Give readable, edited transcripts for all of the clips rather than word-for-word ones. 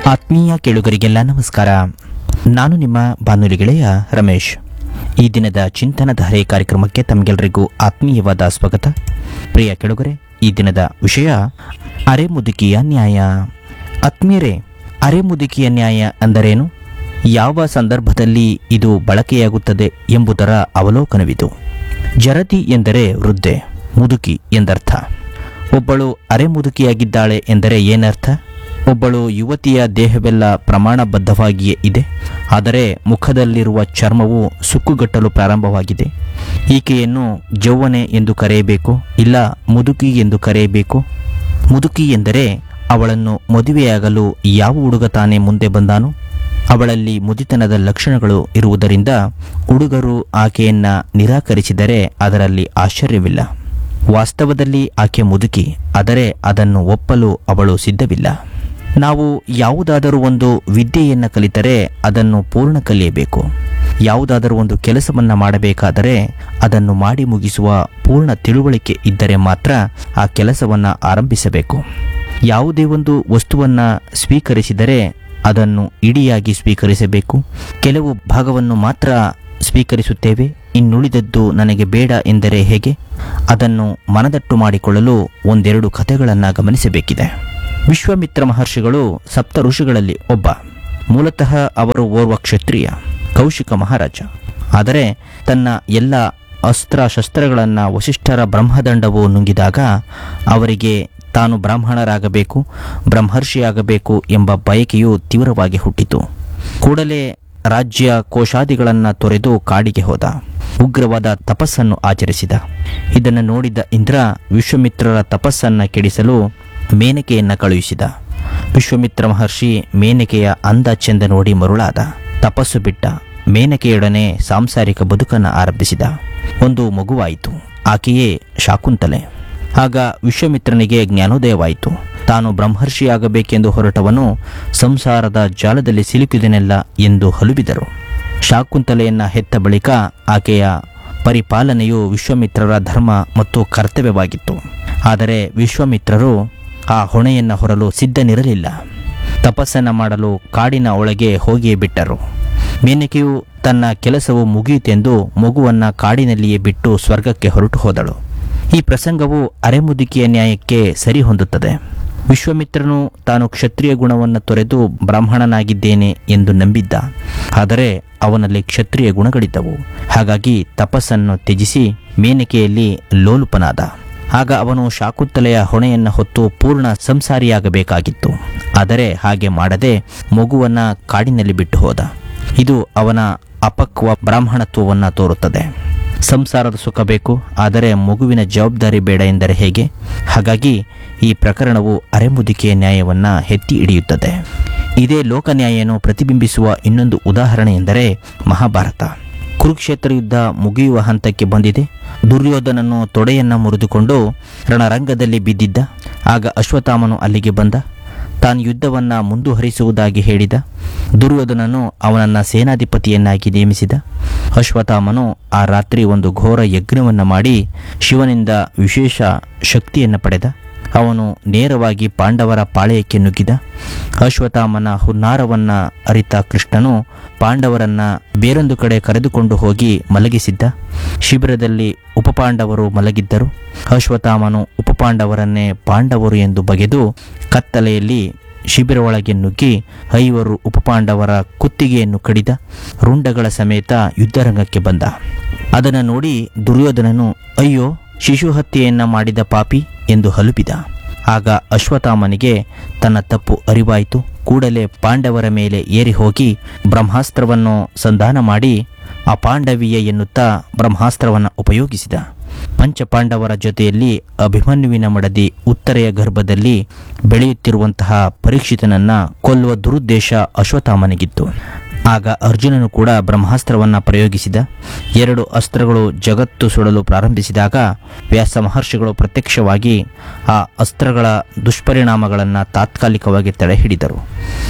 ಆತ್ಮೀಯ ಕೇಳುಗರಿಗೆಲ್ಲ ನಮಸ್ಕಾರ. ನಾನು ನಿಮ್ಮ ಬಾನುಲಿ ಗೆಳೆಯ ರಮೇಶ್. ಈ ದಿನದ ಚಿಂತನಧಾರೆ ಕಾರ್ಯಕ್ರಮಕ್ಕೆ ತಮಗೆಲ್ಲರಿಗೂ ಆತ್ಮೀಯವಾದ ಸ್ವಾಗತ. ಪ್ರಿಯ ಕೇಳುಗರೆ, ಈ ದಿನದ ವಿಷಯ ಅರೆಮುದುಕಿಯ ನ್ಯಾಯ. ಆತ್ಮೀಯರೇ, ಅರೆಮುದುಕಿಯ ನ್ಯಾಯ ಅಂದರೇನು, ಯಾವ ಸಂದರ್ಭದಲ್ಲಿ ಇದು ಬಳಕೆಯಾಗುತ್ತದೆ ಎಂಬುದರ ಅವಲೋಕನವಿದು. ಜರತಿ ಎಂದರೆ ವೃದ್ಧೆ, ಮುದುಕಿ ಎಂದರ್ಥ. ಒಬ್ಬಳು ಅರೆಮುದುಕಿಯಾಗಿದ್ದಾಳೆ ಎಂದರೆ ಏನರ್ಥ? ಒಬ್ಬಳು ಯುವತಿಯ ದೇಹವೆಲ್ಲ ಪ್ರಮಾಣಬದ್ಧವಾಗಿಯೇ ಇದೆ, ಆದರೆ ಮುಖದಲ್ಲಿರುವ ಚರ್ಮವು ಸುಕ್ಕುಗಟ್ಟಲು ಪ್ರಾರಂಭವಾಗಿದೆ. ಈಕೆಯನ್ನು ಜೌವನೆ ಎಂದು ಕರೆಯಬೇಕು, ಇಲ್ಲ ಮುದುಕಿ ಎಂದು ಕರೆಯಬೇಕು. ಮುದುಕಿ ಎಂದರೆ ಅವಳನ್ನು ಮದುವೆಯಾಗಲು ಯಾವ ಹುಡುಗ ತಾನೇ ಮುಂದೆ ಬಂದಾನು? ಅವಳಲ್ಲಿ ಮುದಿತನದ ಲಕ್ಷಣಗಳು ಇರುವುದರಿಂದ ಹುಡುಗರು ಆಕೆಯನ್ನ ನಿರಾಕರಿಸಿದರೆ ಅದರಲ್ಲಿ ಆಶ್ಚರ್ಯವಿಲ್ಲ. ವಾಸ್ತವದಲ್ಲಿ ಆಕೆ ಮುದುಕಿ, ಆದರೆ ಅದನ್ನು ಒಪ್ಪಲು ಅವಳು ಸಿದ್ಧವಿಲ್ಲ. ನಾವು ಯಾವುದಾದರೂ ಒಂದು ವಿದ್ಯೆಯನ್ನು ಕಲಿತರೆ ಅದನ್ನು ಪೂರ್ಣ ಕಲಿಯಬೇಕು. ಯಾವುದಾದರೂ ಒಂದು ಕೆಲಸವನ್ನು ಮಾಡಬೇಕಾದರೆ ಅದನ್ನು ಮಾಡಿ ಮುಗಿಸುವ ಪೂರ್ಣ ತಿಳುವಳಿಕೆ ಇದ್ದರೆ ಮಾತ್ರ ಆ ಕೆಲಸವನ್ನು ಆರಂಭಿಸಬೇಕು. ಯಾವುದೇ ಒಂದು ವಸ್ತುವನ್ನು ಸ್ವೀಕರಿಸಿದರೆ ಅದನ್ನು ಇಡಿಯಾಗಿ ಸ್ವೀಕರಿಸಬೇಕು. ಕೆಲವು ಭಾಗವನ್ನು ಮಾತ್ರ ಸ್ವೀಕರಿಸುತ್ತೇವೆ, ಇನ್ನುಳಿದದ್ದು ನನಗೆ ಬೇಡ ಎಂದರೆ ಹೇಗೆ? ಅದನ್ನು ಮನದಟ್ಟು ಮಾಡಿಕೊಳ್ಳಲು ಒಂದೆರಡು ಕಥೆಗಳನ್ನು ಗಮನಿಸಬೇಕಿದೆ. ವಿಶ್ವಾಮಿತ್ರ ಮಹರ್ಷಿಗಳು ಸಪ್ತ ಋಷಿಗಳಲ್ಲಿ ಒಬ್ಬ. ಮೂಲತಃ ಅವರು ಓರ್ವ ಕ್ಷತ್ರಿಯ, ಕೌಶಿಕ ಮಹಾರಾಜ. ಆದರೆ ತನ್ನ ಎಲ್ಲ ಅಸ್ತ್ರಶಸ್ತ್ರಗಳನ್ನು ವಸಿಷ್ಠರ ಬ್ರಹ್ಮದಂಡವು ನುಂಗಿದಾಗ ಅವರಿಗೆ ತಾನು ಬ್ರಾಹ್ಮಣರಾಗಬೇಕು, ಬ್ರಹ್ಮರ್ಷಿಯಾಗಬೇಕು ಎಂಬ ಬಯಕೆಯು ತೀವ್ರವಾಗಿ ಹುಟ್ಟಿತು. ಕೂಡಲೇ ರಾಜ್ಯ ಕೋಶಾದಿಗಳನ್ನು ತೊರೆದು ಕಾಡಿಗೆ ಹೋದ. ಉಗ್ರವಾದ ತಪಸ್ಸನ್ನು ಆಚರಿಸಿದ. ಇದನ್ನು ನೋಡಿದ ಇಂದ್ರ ವಿಶ್ವಾಮಿತ್ರರ ತಪಸ್ಸನ್ನು ಕೆಡಿಸಲು ಮೇನಕೆಯನ್ನು ಕಳುಹಿಸಿದ. ವಿಶ್ವಾಮಿತ್ರ ಮಹರ್ಷಿ ಮೇನಕೆಯ ಅಂದ ಚೆಂದ ನೋಡಿ ಮರುಳಾದ. ತಪಸ್ಸು ಬಿಟ್ಟ. ಮೇನಕೆಯೊಡನೆ ಸಾಂಸಾರಿಕ ಬದುಕನ್ನು ಆರಂಭಿಸಿದ. ಒಂದು ಮಗುವಾಯಿತು. ಆಕೆಯೇ ಶಾಕುಂತಲೆ. ಆಗ ವಿಶ್ವಾಮಿತ್ರನಿಗೆ ಜ್ಞಾನೋದಯವಾಯಿತು. ತಾನು ಬ್ರಹ್ಮರ್ಷಿಯಾಗಬೇಕೆಂದು ಹೊರಟವನು ಸಂಸಾರದ ಜಾಲದಲ್ಲಿ ಸಿಲುಕಿದನೆಲ್ಲ ಎಂದು ಹಲುಬಿದರು. ಶಾಕುಂತಲೆಯನ್ನು ಹೆತ್ತ ಬಳಿಕ ಆಕೆಯ ಪರಿಪಾಲನೆಯು ವಿಶ್ವಾಮಿತ್ರರ ಧರ್ಮ ಮತ್ತು ಕರ್ತವ್ಯವಾಗಿತ್ತು. ಆದರೆ ವಿಶ್ವಾಮಿತ್ರರು ಆ ಹೊಣೆಯನ್ನು ಹೊರಲು ಸಿದ್ಧನಿರಲಿಲ್ಲ. ತಪಸ್ಸನ್ನು ಮಾಡಲು ಕಾಡಿನ ಒಳಗೆ ಹೋಗಿಯೇ ಬಿಟ್ಟರು. ಮೇನಕೆಯು ತನ್ನ ಕೆಲಸವು ಮುಗಿಯಿತೆಂದು ಮಗುವನ್ನು ಕಾಡಿನಲ್ಲಿಯೇ ಬಿಟ್ಟು ಸ್ವರ್ಗಕ್ಕೆ ಹೊರಟು ಹೋದಳು. ಈ ಪ್ರಸಂಗವು ಅರೆಮುದುಕಿಯ ನ್ಯಾಯಕ್ಕೆ ಸರಿ ಹೊಂದುತ್ತದೆ. ವಿಶ್ವಾಮಿತ್ರನು ತಾನು ಕ್ಷತ್ರಿಯ ಗುಣವನ್ನು ತೊರೆದು ಬ್ರಾಹ್ಮಣನಾಗಿದ್ದೇನೆ ಎಂದು ನಂಬಿದ್ದ. ಆದರೆ ಅವನಲ್ಲಿ ಕ್ಷತ್ರಿಯ ಗುಣಗಳಿದ್ದವು. ಹಾಗಾಗಿ ತಪಸ್ಸನ್ನು ತ್ಯಜಿಸಿ ಮೇನಕೆಯಲ್ಲಿ ಲೋಲುಪನಾದ. ಆಗ ಅವನು ಶಾಕುಂತಲೆಯ ಹೊಣೆಯನ್ನು ಹೊತ್ತು ಪೂರ್ಣ ಸಂಸಾರಿಯಾಗಬೇಕಾಗಿತ್ತು. ಆದರೆ ಹಾಗೆ ಮಾಡದೆ ಮಗುವನ್ನು ಕಾಡಿನಲ್ಲಿ ಬಿಟ್ಟು ಹೋದ. ಇದು ಅವನ ಅಪಕ್ವ ಬ್ರಾಹ್ಮಣತ್ವವನ್ನು ತೋರುತ್ತದೆ. ಸಂಸಾರದ ಸುಖ ಬೇಕು, ಆದರೆ ಮಗುವಿನ ಜವಾಬ್ದಾರಿ ಬೇಡ ಎಂದರೆ ಹೇಗೆ? ಹಾಗಾಗಿ ಈ ಪ್ರಕರಣವು ಅರೆಮುದುಕಿಯ ನ್ಯಾಯವನ್ನು ಎತ್ತಿ ಹಿಡಿಯುತ್ತದೆ. ಇದೇ ಲೋಕನ್ಯಾಯವನ್ನು ಪ್ರತಿಬಿಂಬಿಸುವ ಇನ್ನೊಂದು ಉದಾಹರಣೆ ಎಂದರೆ ಮಹಾಭಾರತ. ಕುರುಕ್ಷೇತ್ರ ಯುದ್ಧ ಮುಗಿಯುವ ಹಂತಕ್ಕೆ ಬಂದಿದೆ. ದುರ್ಯೋಧನನು ತೊಡೆಯನ್ನು ಮುರಿದುಕೊಂಡು ರಣರಂಗದಲ್ಲಿ ಬಿದ್ದಿದ್ದ. ಆಗ ಅಶ್ವತ್ಥಾಮನು ಅಲ್ಲಿಗೆ ಬಂದ. ತಾನು ಯುದ್ಧವನ್ನು ಮುಂದುವರಿಸುವುದಾಗಿ ಹೇಳಿದ. ದುರ್ಯೋಧನನು ಅವನನ್ನು ಸೇನಾಧಿಪತಿಯನ್ನಾಗಿ ನೇಮಿಸಿದ. ಅಶ್ವತ್ಥಾಮನು ಆ ರಾತ್ರಿ ಒಂದು ಘೋರ ಯಜ್ಞವನ್ನು ಮಾಡಿ ಶಿವನಿಂದ ವಿಶೇಷ ಶಕ್ತಿಯನ್ನು ಪಡೆದ. ಅವನು ನೇರವಾಗಿ ಪಾಂಡವರ ಪಾಳೆಯಕ್ಕೆ ನುಗ್ಗಿದ. ಅಶ್ವತ್ಥಾಮನ ಹುನ್ನಾರವನ್ನು ಅರಿತ ಕೃಷ್ಣನು ಪಾಂಡವರನ್ನು ಬೇರೊಂದು ಕಡೆ ಕರೆದುಕೊಂಡು ಹೋಗಿ ಮಲಗಿಸಿದ್ದ. ಶಿಬಿರದಲ್ಲಿ ಉಪಪಾಂಡವರು ಮಲಗಿದ್ದರು. ಅಶ್ವತ್ಥಾಮನು ಉಪಪಾಂಡವರನ್ನೇ ಪಾಂಡವರು ಎಂದು ಬಗೆದು ಕತ್ತಲೆಯಲ್ಲಿ ಶಿಬಿರ ಒಳಗೆ ನುಗ್ಗಿ 5 ಉಪಪಾಂಡವರ ಕುತ್ತಿಗೆಯನ್ನು ಕಡಿದ. ರುಂಡಗಳ ಸಮೇತ ಯುದ್ಧರಂಗಕ್ಕೆ ಬಂದ. ಅದನ್ನು ನೋಡಿ ದುರ್ಯೋಧನನು ಅಯ್ಯೋ, ಶಿಶುಹತ್ಯೆಯನ್ನು ಮಾಡಿದ ಪಾಪಿ ಎಂದು ಹಲುಬಿದ. ಆಗ ಅಶ್ವತ್ಥಾಮನಿಗೆ ತನ್ನ ತಪ್ಪು ಅರಿವಾಯಿತು. ಕೂಡಲೇ ಪಾಂಡವರ ಮೇಲೆ ಏರಿ ಹೋಗಿ ಬ್ರಹ್ಮಾಸ್ತ್ರವನ್ನು ಸಂಧಾನ ಮಾಡಿ ಅಪಾಂಡವೀಯ ಎನ್ನುತ್ತಾ ಬ್ರಹ್ಮಾಸ್ತ್ರವನ್ನು ಉಪಯೋಗಿಸಿದ. ಪಂಚಪಾಂಡವರ ಜೊತೆಯಲ್ಲಿ ಅಭಿಮನ್ಯುವಿನ ಮಡದಿ ಉತ್ತರೆಯ ಗರ್ಭದಲ್ಲಿ ಬೆಳೆಯುತ್ತಿರುವಂತಹ ಪರೀಕ್ಷಿತನನ್ನು ಕೊಲ್ಲುವ ದುರುದ್ದೇಶ ಅಶ್ವತ್ಥಾಮನಿಗಿತ್ತು. ಆಗ ಅರ್ಜುನನು ಕೂಡ ಬ್ರಹ್ಮಾಸ್ತ್ರವನ್ನು ಪ್ರಯೋಗಿಸಿದ. 2 ಅಸ್ತ್ರಗಳು ಜಗತ್ತು ಸುಡಲು ಪ್ರಾರಂಭಿಸಿದಾಗ ವ್ಯಾಸ ಮಹರ್ಷಿಗಳು ಪ್ರತ್ಯಕ್ಷವಾಗಿ ಆ ಅಸ್ತ್ರಗಳ ದುಷ್ಪರಿಣಾಮಗಳನ್ನು ತಾತ್ಕಾಲಿಕವಾಗಿ ತಡೆಹಿಡಿದರು.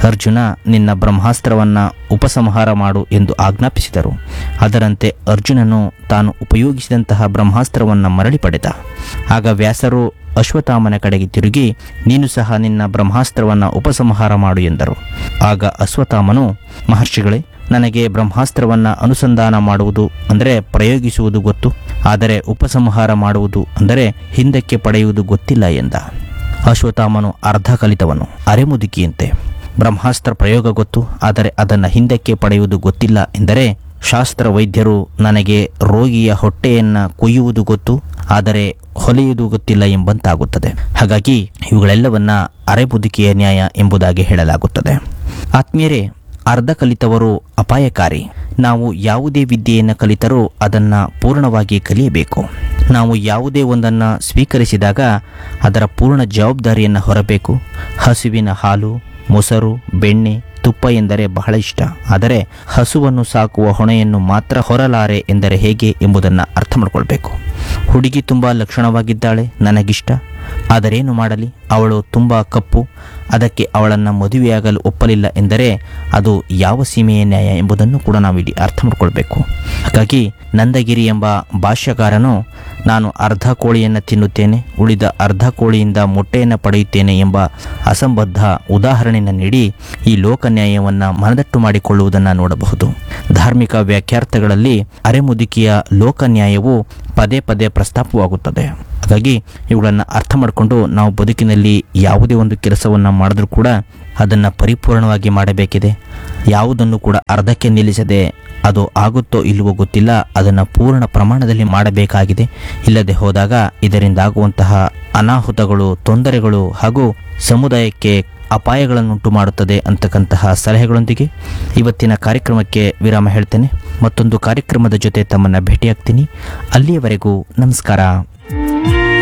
ಅರ್ಜುನ, ನಿನ್ನ ಬ್ರಹ್ಮಾಸ್ತ್ರವನ್ನು ಉಪಸಂಹಾರ ಮಾಡು ಎಂದು ಆಜ್ಞಾಪಿಸಿದರು. ಅದರಂತೆ ಅರ್ಜುನನು ತಾನು ಉಪಯೋಗಿಸಿದಂತಹ ಬ್ರಹ್ಮಾಸ್ತ್ರವನ್ನು ಮರಳಿ ಪಡೆದ. ಆಗ ವ್ಯಾಸರು ಅಶ್ವತ್ಥಾಮನ ಕಡೆಗೆ ತಿರುಗಿ, ನೀನು ಸಹ ನಿನ್ನ ಬ್ರಹ್ಮಾಸ್ತ್ರವನ್ನು ಉಪಸಂಹಾರ ಮಾಡು ಎಂದರು. ಆಗ ಅಶ್ವತ್ಥಾಮನು, ಮಹರ್ಷಿಗಳೇ, ನನಗೆ ಬ್ರಹ್ಮಾಸ್ತ್ರವನ್ನು ಅನುಸಂಧಾನ ಮಾಡುವುದು ಅಂದರೆ ಪ್ರಯೋಗಿಸುವುದು ಗೊತ್ತು, ಆದರೆ ಉಪಸಂಹಾರ ಮಾಡುವುದು ಅಂದರೆ ಹಿಂದಕ್ಕೆ ಪಡೆಯುವುದು ಗೊತ್ತಿಲ್ಲ ಎಂದ. ಅಶ್ವತ್ಥಾಮನು ಅರ್ಧ ಕಲಿತವನು, ಅರೆಮುದುಕಿಯಂತೆ. ಬ್ರಹ್ಮಾಸ್ತ್ರ ಪ್ರಯೋಗ ಗೊತ್ತು, ಆದರೆ ಅದನ್ನು ಹಿಂದಕ್ಕೆ ಪಡೆಯುವುದು ಗೊತ್ತಿಲ್ಲ ಎಂದರೆ ಶಾಸ್ತ್ರ ವೈದ್ಯರು ನನಗೆ ರೋಗಿಯ ಹೊಟ್ಟೆಯನ್ನು ಕೊಯ್ಯುವುದು ಗೊತ್ತು, ಆದರೆ ಹೊಲೆಯುವುದು ಗೊತ್ತಿಲ್ಲ ಎಂಬಂತಾಗುತ್ತದೆ. ಹಾಗಾಗಿ ಇವುಗಳೆಲ್ಲವನ್ನ ಅರೆಬುದುಕಿಯ ನ್ಯಾಯ ಎಂಬುದಾಗಿ ಹೇಳಲಾಗುತ್ತದೆ. ಆತ್ಮೀಯರೇ, ಅರ್ಧ ಕಲಿತವರು ಅಪಾಯಕಾರಿ. ನಾವು ಯಾವುದೇ ವಿದ್ಯೆಯನ್ನು ಕಲಿತರೂ ಅದನ್ನು ಪೂರ್ಣವಾಗಿ ಕಲಿಯಬೇಕು. ನಾವು ಯಾವುದೇ ಒಂದನ್ನು ಸ್ವೀಕರಿಸಿದಾಗ ಅದರ ಪೂರ್ಣ ಜವಾಬ್ದಾರಿಯನ್ನು ಹೊರಬೇಕು. ಹಸುವಿನ ಹಾಲು, ಮೊಸರು, ಬೆಣ್ಣೆ, ತುಪ್ಪ ಎಂದರೆ ಬಹಳ ಇಷ್ಟ, ಆದರೆ ಹಸುವನ್ನು ಸಾಕುವ ಹೊಣೆಯನ್ನು ಮಾತ್ರ ಹೊರಲಾರೆ ಎಂದರೆ ಹೇಗೆ ಎಂಬುದನ್ನು ಅರ್ಥ ಮಾಡಿಕೊಳ್ಬೇಕು. ಹುಡುಗಿ ತುಂಬ ಲಕ್ಷಣವಾಗಿದ್ದಾಳೆ, ನನಗಿಷ್ಟ, ಆದರೇನು ಮಾಡಲಿ, ಅವಳು ತುಂಬ ಕಪ್ಪು, ಅದಕ್ಕೆ ಅವಳನ್ನು ಮದುವೆಯಾಗಲು ಒಪ್ಪಲಿಲ್ಲ ಎಂದರೆ ಅದು ಯಾವ ಸೀಮೆಯ ನ್ಯಾಯ ಎಂಬುದನ್ನು ಕೂಡ ನಾವಿಲ್ಲಿ ಅರ್ಥ ಮಾಡಿಕೊಳ್ಬೇಕು. ಹಾಗಾಗಿ ನಂದಗಿರಿ ಎಂಬ ಭಾಷ್ಯಕಾರನು, ನಾನು ಅರ್ಧ ಕೋಳಿಯನ್ನು ತಿನ್ನುತ್ತೇನೆ, ಉಳಿದ ಅರ್ಧ ಕೋಳಿಯಿಂದ ಮೊಟ್ಟೆಯನ್ನು ಪಡೆಯುತ್ತೇನೆ ಎಂಬ ಅಸಂಬದ್ಧ ಉದಾಹರಣೆಯನ್ನು ನೀಡಿ ಈ ಲೋಕ ನ್ಯಾಯವನ್ನು ಮನದಟ್ಟು ಮಾಡಿಕೊಳ್ಳುವುದನ್ನು ನೋಡಬಹುದು. ಧಾರ್ಮಿಕ ವ್ಯಾಖ್ಯಾರ್ಥಗಳಲ್ಲಿ ಅರೆಮುದುಕಿಯ ಲೋಕ ನ್ಯಾಯವು ಪದೇ ಪದೇ ಪ್ರಸ್ತಾಪವಾಗುತ್ತದೆ. ಹಾಗಾಗಿ ಇವುಗಳನ್ನು ಅರ್ಥ ಮಾಡಿಕೊಂಡು ನಾವು ಬದುಕಿನಲ್ಲಿ ಯಾವುದೇ ಒಂದು ಕೆಲಸವನ್ನು ಮಾಡಿದ್ರೂ ಕೂಡ ಅದನ್ನು ಪರಿಪೂರ್ಣವಾಗಿ ಮಾಡಬೇಕಿದೆ. ಯಾವುದನ್ನು ಕೂಡ ಅರ್ಧಕ್ಕೆ ನಿಲ್ಲಿಸದೆ ಅದು ಆಗುತ್ತೋ ಇಲ್ಲವೋ ಗೊತ್ತಿಲ್ಲ, ಅದನ್ನು ಪೂರ್ಣ ಪ್ರಮಾಣದಲ್ಲಿ ಮಾಡಬೇಕಾಗಿದೆ. ಇಲ್ಲದೆ ಹೋದಾಗ ಇದರಿಂದಾಗುವಂತಹ ಅನಾಹುತಗಳು, ತೊಂದರೆಗಳು ಹಾಗೂ ಸಮುದಾಯಕ್ಕೆ ಅಪಾಯಗಳನ್ನುಂಟು ಮಾಡುತ್ತದೆ ಅಂತಕ್ಕಂತಹ ಸಲಹೆಗಳೊಂದಿಗೆ ಇವತ್ತಿನ ಕಾರ್ಯಕ್ರಮಕ್ಕೆ ವಿರಾಮ ಹೇಳ್ತೇನೆ. ಮತ್ತೊಂದು ಕಾರ್ಯಕ್ರಮದ ಜೊತೆ ತಮ್ಮನ್ನು ಭೇಟಿಯಾಗ್ತೀನಿ. ಅಲ್ಲಿಯವರೆಗೂ ನಮಸ್ಕಾರ.